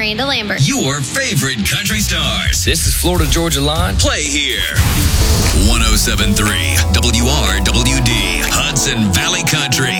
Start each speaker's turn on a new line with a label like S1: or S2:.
S1: Miranda Lambert.
S2: Your favorite country stars.
S3: This is Florida Georgia Line.
S2: Play here. 107.3 WRWD, Hudson Valley Country.